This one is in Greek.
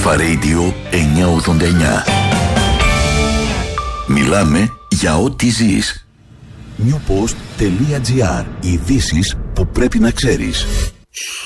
Αλφα Radio 989. Μιλάμε για ό,τι ζεις. newpost.gr. Ειδήσεις που πρέπει να ξέρεις.